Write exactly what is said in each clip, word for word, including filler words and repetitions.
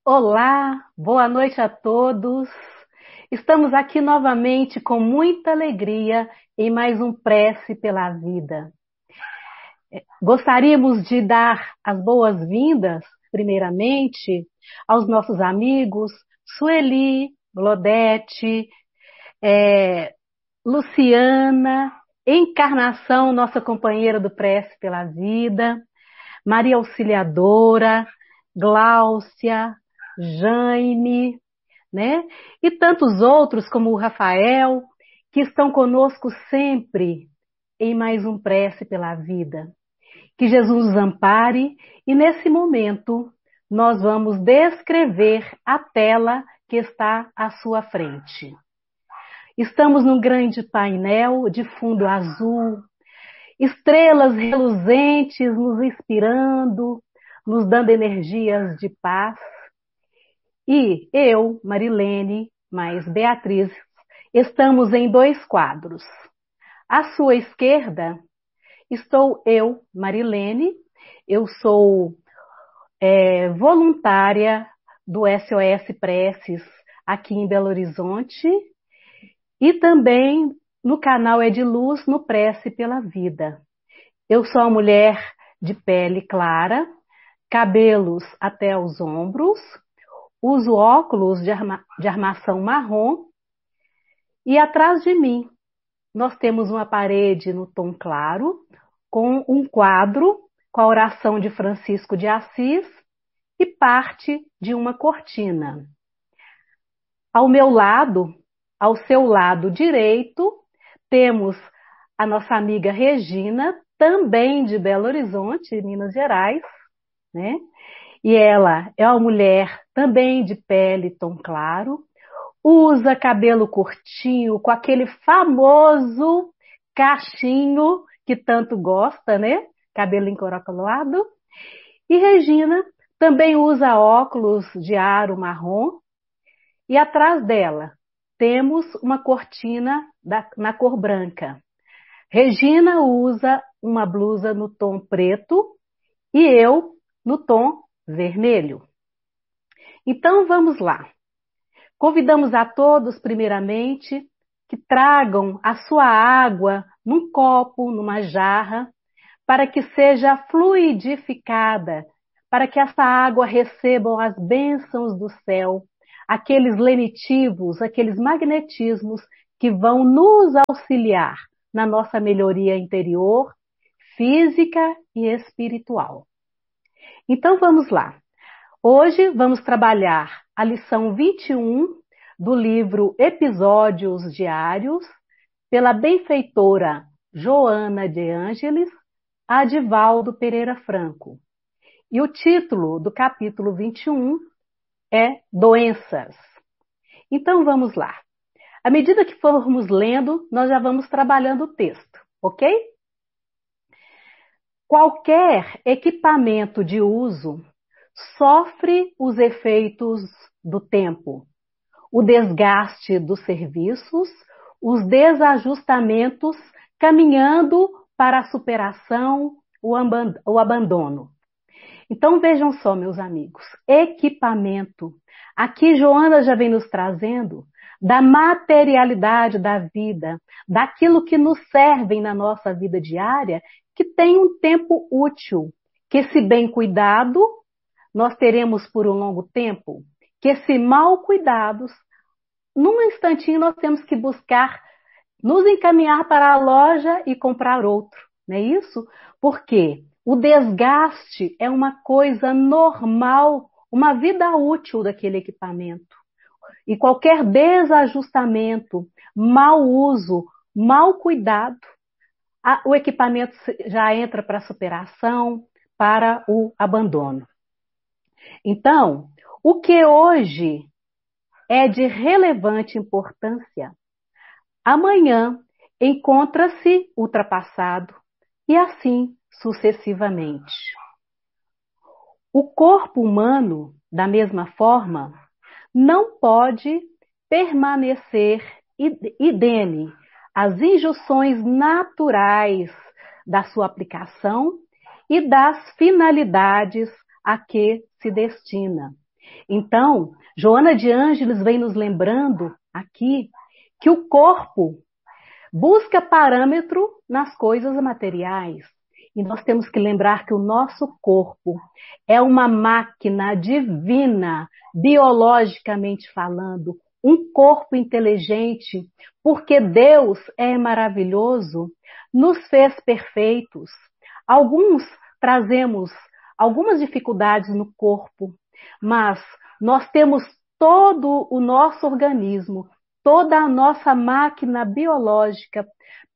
Olá, boa noite a todos. Estamos aqui novamente com muita alegria em mais um Prece pela Vida. Gostaríamos de dar as boas-vindas, primeiramente, aos nossos amigos Sueli, Glodete, é, Luciana, Encarnação, nossa companheira do Prece pela Vida, Maria Auxiliadora, Gláucia, Jaime, né? E tantos outros, como o Rafael, que estão conosco sempre em mais um Prece pela Vida. Que Jesus nos ampare e nesse momento nós vamos descrever a tela que está à sua frente. Estamos num grande painel de fundo azul, estrelas reluzentes nos inspirando, nos dando energias de paz. E eu, Marilene, mais Beatriz, estamos em dois quadros. À sua esquerda estou eu, Marilene, eu sou é, voluntária do S O S Preces aqui em Belo Horizonte e também no canal É de Luz no Prece pela Vida. Eu sou uma mulher de pele clara, cabelos até os ombros, uso óculos de, arma, de armação marrom e atrás de mim nós temos uma parede no tom claro com um quadro com a oração de Francisco de Assis e parte de uma cortina. Ao meu lado, ao seu lado direito, temos a nossa amiga Regina, também de Belo Horizonte, Minas Gerais, né? E ela é uma mulher também de pele tom claro, usa cabelo curtinho, com aquele famoso cachinho que tanto gosta, né? Cabelo encaracolado. E Regina também usa óculos de aro marrom. E atrás dela temos uma cortina da, na cor branca. Regina usa uma blusa no tom preto e eu no tom vermelho. Então vamos lá. Convidamos a todos, primeiramente, que tragam a sua água num copo, numa jarra, para que seja fluidificada, para que essa água receba as bênçãos do céu, aqueles lenitivos, aqueles magnetismos que vão nos auxiliar na nossa melhoria interior, física e espiritual. Então vamos lá. Hoje vamos trabalhar a lição vinte e um do livro Episódios Diários, pela benfeitora Joana de Ângeles, Adivaldo Pereira Franco. E o título do capítulo vinte e um é Doenças. Então vamos lá. À medida que formos lendo, nós já vamos trabalhando o texto, ok? Qualquer equipamento de uso sofre os efeitos do tempo, o desgaste dos serviços, os desajustamentos, caminhando para a superação, o abandono. Então vejam só, meus amigos, equipamento. Aqui Joana já vem nos trazendo da materialidade da vida, daquilo que nos serve na nossa vida diária, que tem um tempo útil, que se bem cuidado, nós teremos por um longo tempo, que se mal cuidados, num instantinho nós temos que buscar nos encaminhar para a loja e comprar outro, não é isso? Porque o desgaste é uma coisa normal, uma vida útil daquele equipamento. E qualquer desajustamento, mau uso, mau cuidado, o equipamento já entra para a superação, para o abandono. Então, o que hoje é de relevante importância, amanhã encontra-se ultrapassado e assim sucessivamente. O corpo humano, da mesma forma, não pode permanecer idêneo às injunções naturais da sua aplicação e das finalidades a que se destina. Então, Joana de Ângeles vem nos lembrando aqui que o corpo busca parâmetro nas coisas materiais. E nós temos que lembrar que o nosso corpo é uma máquina divina, biologicamente falando, um corpo inteligente, porque Deus é maravilhoso, nos fez perfeitos. Alguns trazemos algumas dificuldades no corpo, mas nós temos todo o nosso organismo, toda a nossa máquina biológica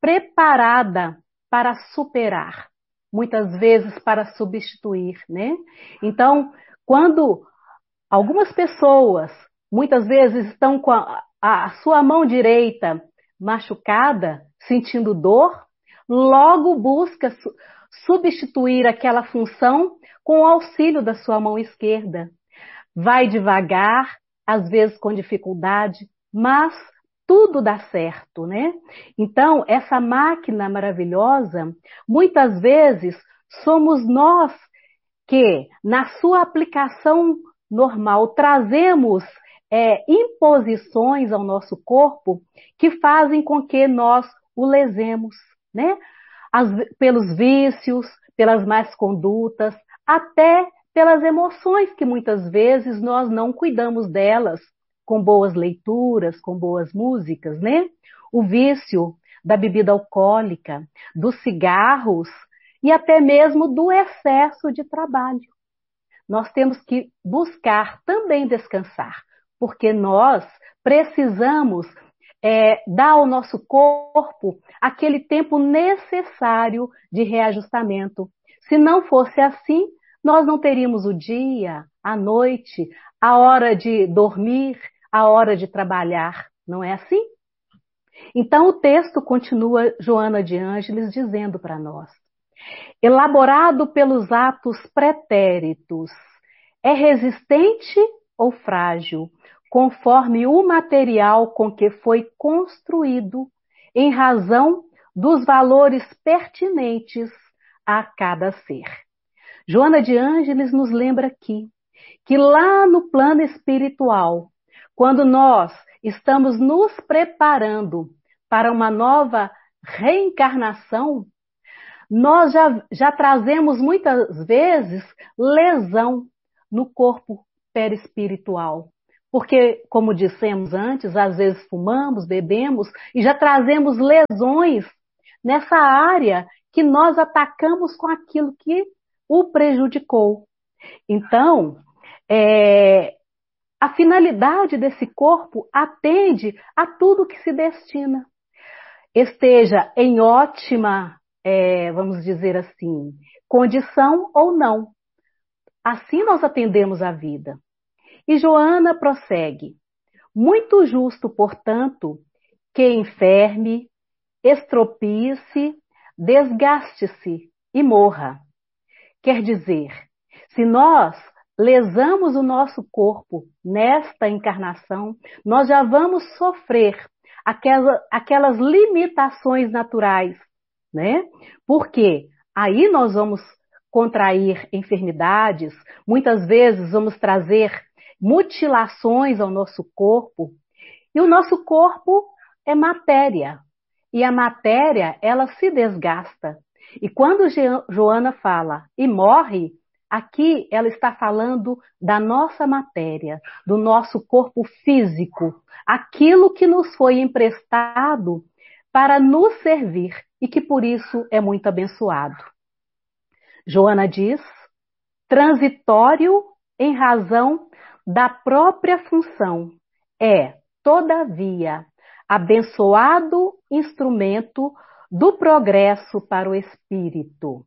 preparada para superar, muitas vezes para substituir, né? Então, quando algumas pessoas, muitas vezes estão com a, a sua mão direita machucada, sentindo dor, logo busca su substituir aquela função com o auxílio da sua mão esquerda. Vai devagar, às vezes com dificuldade, mas tudo dá certo, né? Então, essa máquina maravilhosa, muitas vezes somos nós que, na sua aplicação normal, trazemos é, imposições ao nosso corpo que fazem com que nós o lesemos, né? As, pelos vícios, pelas más condutas, até pelas emoções que muitas vezes nós não cuidamos delas, com boas leituras, com boas músicas, né? O vício da bebida alcoólica, dos cigarros e até mesmo do excesso de trabalho. Nós temos que buscar também descansar, porque nós precisamos é, dar ao nosso corpo aquele tempo necessário de reajustamento. Se não fosse assim, nós não teríamos o dia, a noite, a hora de dormir, a hora de trabalhar, não é assim? Então o texto continua, Joana de Ângeles, dizendo para nós: elaborado pelos atos pretéritos, é resistente ou frágil, conforme o material com que foi construído, em razão dos valores pertinentes a cada ser. Joana de Ângeles nos lembra aqui que lá no plano espiritual, quando nós estamos nos preparando para uma nova reencarnação, nós já, já trazemos muitas vezes lesão no corpo perispiritual. Porque, como dissemos antes, às vezes fumamos, bebemos e já trazemos lesões nessa área que nós atacamos com aquilo que o prejudicou. Então, é, a finalidade desse corpo atende a tudo que se destina. Esteja em ótima, é, vamos dizer assim, condição ou não. Assim nós atendemos a vida. E Joana prossegue: muito justo, portanto, que enferme, estropie-se, desgaste-se e morra. Quer dizer, se nós lesamos o nosso corpo nesta encarnação, nós já vamos sofrer aquela, aquelas limitações naturais, né? Porque aí nós vamos contrair enfermidades, muitas vezes vamos trazer mutilações ao nosso corpo, e o nosso corpo é matéria, e a matéria, ela se desgasta. E quando Joana fala e morre, aqui ela está falando da nossa matéria, do nosso corpo físico, aquilo que nos foi emprestado para nos servir e que por isso é muito abençoado. Joana diz: transitório em razão da própria função, é, todavia, abençoado instrumento do progresso para o espírito.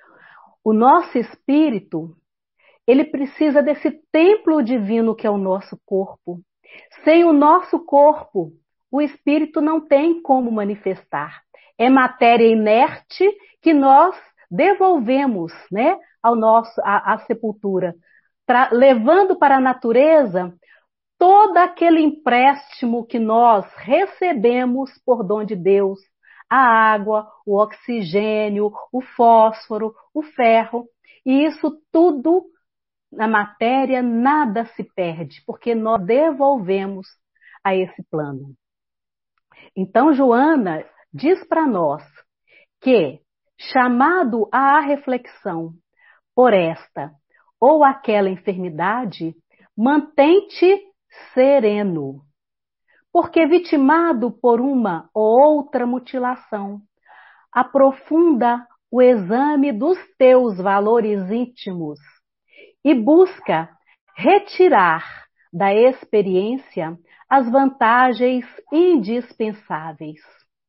O nosso espírito, ele precisa desse templo divino que é o nosso corpo. Sem o nosso corpo, o espírito não tem como manifestar. É matéria inerte que nós devolvemos, né, ao nosso, à, à sepultura, levando para a natureza todo aquele empréstimo que nós recebemos por dom de Deus, a água, o oxigênio, o fósforo, o ferro, e isso tudo na matéria nada se perde, porque nós devolvemos a esse plano. Então, Joana diz para nós que, chamado à reflexão por esta ou aquela enfermidade, mantém-te sereno, porque vitimado por uma ou outra mutilação, aprofunda o exame dos teus valores íntimos e busca retirar da experiência as vantagens indispensáveis.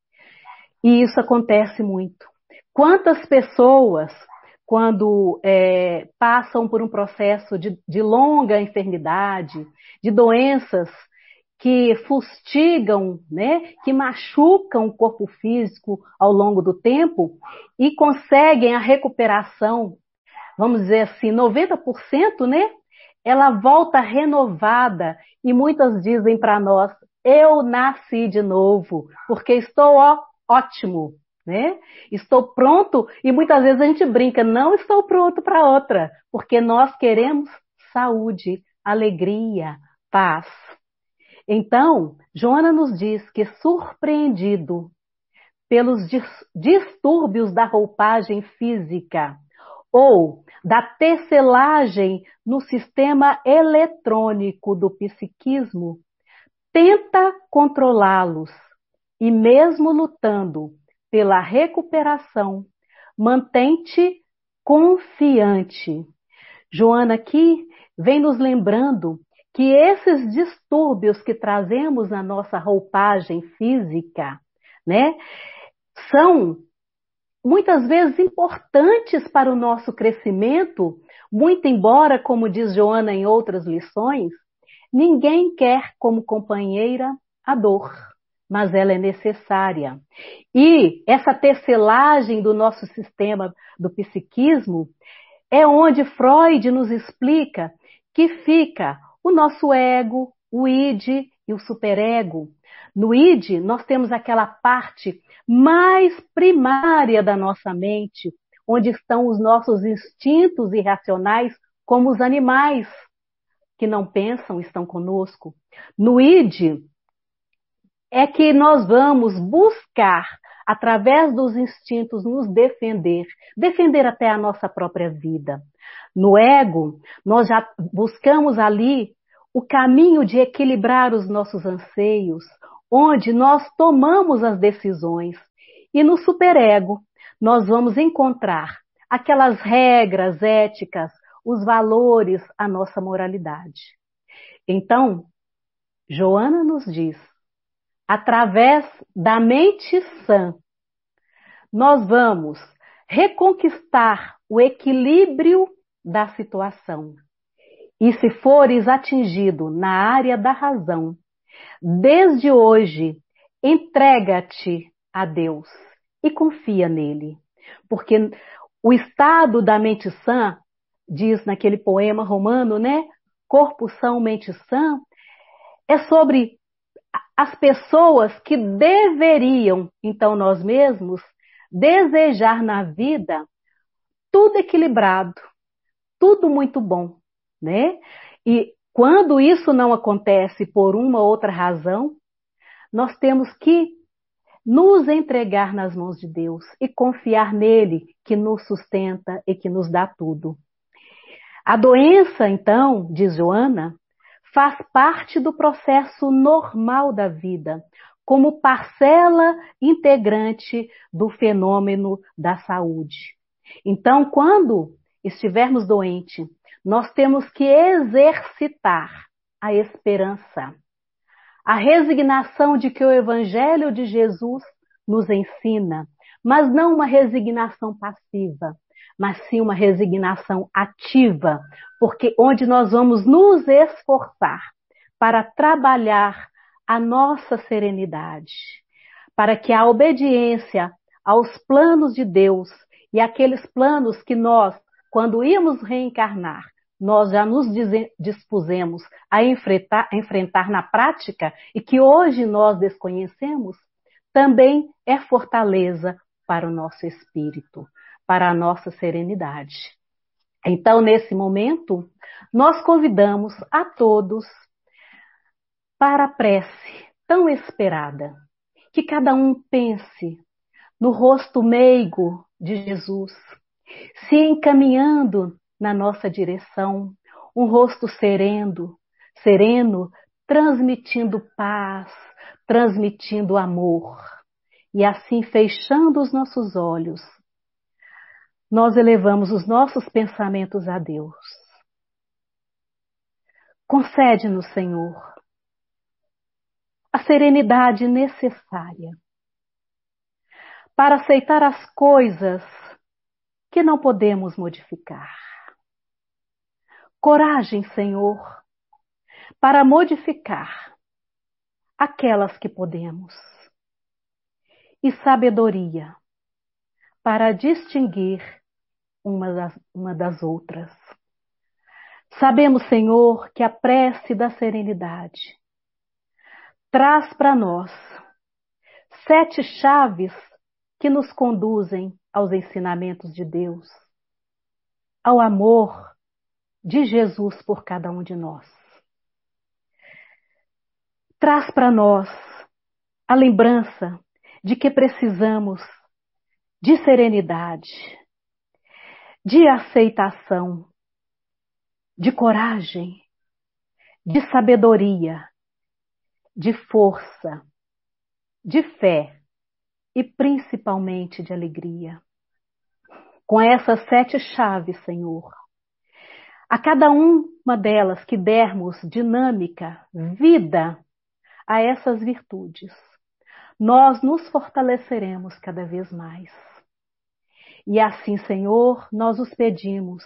E isso acontece muito. Quantas pessoas, quando é, passam por um processo de, de longa enfermidade, de doenças que fustigam, né, que machucam o corpo físico ao longo do tempo e conseguem a recuperação, vamos dizer assim, noventa por cento, né? Ela volta renovada e muitas dizem para nós, eu nasci de novo, porque estou ó, ótimo, né? Estou pronto, e muitas vezes a gente brinca, não estou pronto para outra, porque nós queremos saúde, alegria, paz. Então, Joana nos diz que, surpreendido pelos distúrbios da roupagem física ou da tecelagem no sistema eletrônico do psiquismo, tenta controlá-los e, mesmo lutando pela recuperação, mantém-te confiante. Joana aqui vem nos lembrando que esses distúrbios que trazemos na nossa roupagem física, né, são muitas vezes importantes para o nosso crescimento, muito embora, como diz Joana em outras lições, ninguém quer como companheira a dor, mas ela é necessária. E essa tecelagem do nosso sistema do psiquismo é onde Freud nos explica que fica o nosso ego, o id e o superego. No id, nós temos aquela parte mais primária da nossa mente, onde estão os nossos instintos irracionais, como os animais que não pensam estão conosco. No id, é que nós vamos buscar, através dos instintos, nos defender, defender até a nossa própria vida. No ego, nós já buscamos ali o caminho de equilibrar os nossos anseios, onde nós tomamos as decisões. E no superego, nós vamos encontrar aquelas regras éticas, os valores, a nossa moralidade. Então, Joana nos diz, através da mente sã, nós vamos reconquistar o equilíbrio da situação. E se fores atingido na área da razão, desde hoje, entrega-te a Deus e confia nele. Porque o estado da mente sã, diz naquele poema romano, né? Corpo são, mente sã, é sobre as pessoas que deveriam, então nós mesmos, desejar na vida tudo equilibrado, tudo muito bom, né? E quando isso não acontece por uma ou outra razão, nós temos que nos entregar nas mãos de Deus e confiar nele, que nos sustenta e que nos dá tudo. A doença, então, diz Joana, faz parte do processo normal da vida, como parcela integrante do fenômeno da saúde. Então, quando estivermos doentes, nós temos que exercitar a esperança, a resignação de que o Evangelho de Jesus nos ensina, mas não uma resignação passiva, mas sim uma resignação ativa, porque onde nós vamos nos esforçar para trabalhar a nossa serenidade, para que a obediência aos planos de Deus e aqueles planos que nós, quando íamos reencarnar, nós já nos dispusemos a enfrentar, a enfrentar na prática e que hoje nós desconhecemos, também é fortaleza para o nosso espírito, para a nossa serenidade. Então, nesse momento, nós convidamos a todos para a prece tão esperada, que cada um pense no rosto meigo de Jesus, se encaminhando na nossa direção, um rosto sereno, sereno, transmitindo paz, transmitindo amor. E assim, fechando os nossos olhos, nós elevamos os nossos pensamentos a Deus. Concede-nos, Senhor, a serenidade necessária para aceitar as coisas que não podemos modificar. Coragem, Senhor, para modificar aquelas que podemos. E sabedoria para distinguir uma das, uma das outras. Sabemos, Senhor, que a prece da serenidade traz para nós sete chaves que nos conduzem aos ensinamentos de Deus, ao amor de Jesus por cada um de nós. Traz para nós a lembrança de que precisamos de serenidade, de aceitação, de coragem, de sabedoria, de força, de fé e principalmente de alegria. Com essas sete chaves, Senhor, a cada uma delas que dermos dinâmica, vida a essas virtudes, nós nos fortaleceremos cada vez mais. E assim, Senhor, nós os pedimos.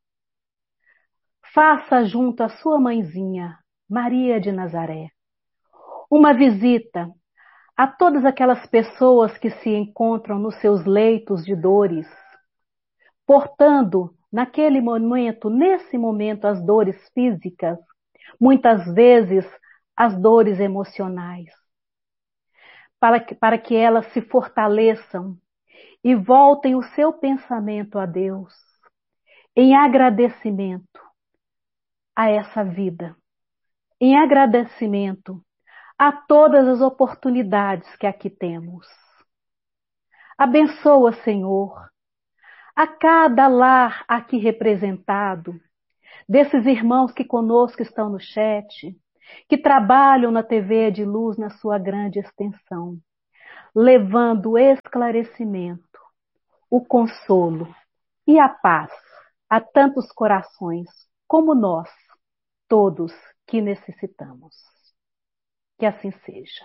Faça junto à sua mãezinha, Maria de Nazaré, uma visita a todas aquelas pessoas que se encontram nos seus leitos de dores, portando naquele momento, nesse momento, as dores físicas, muitas vezes as dores emocionais, para que, para que elas se fortaleçam e voltem o seu pensamento a Deus, em agradecimento a essa vida, em agradecimento a todas as oportunidades que aqui temos. Abençoa, Senhor, a cada lar aqui representado, desses irmãos que conosco estão no chat, que trabalham na T V de Luz na sua grande extensão, levando o esclarecimento, o consolo e a paz a tantos corações como nós, todos que necessitamos. Que assim seja.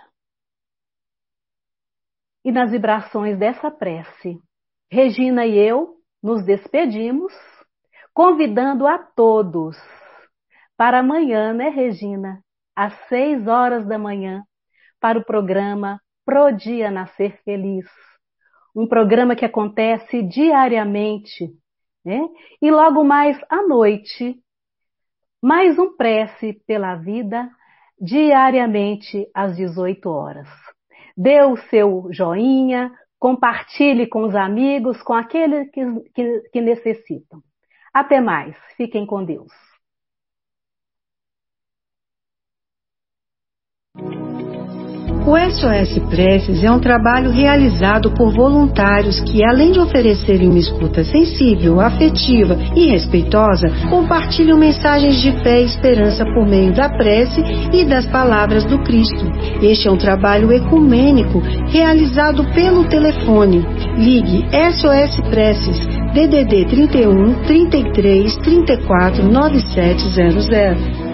E nas vibrações dessa prece, Regina e eu nos despedimos, convidando a todos para amanhã, né, Regina? Às seis horas da manhã, para o programa Pro Dia Nascer Feliz. Um programa que acontece diariamente, né? E logo mais à noite, mais um prece pela vida, diariamente às dezoito horas. Dê o seu joinha, compartilhe com os amigos, com aqueles que, que, que necessitam. Até mais. Fiquem com Deus. O S O S Preces é um trabalho realizado por voluntários que, além de oferecerem uma escuta sensível, afetiva e respeitosa, compartilham mensagens de fé e esperança por meio da prece e das palavras do Cristo. Este é um trabalho ecumênico realizado pelo telefone. Ligue S O S Preces D D D trinta e um, trinta e três, trinta e quatro, noventa e sete zero zero.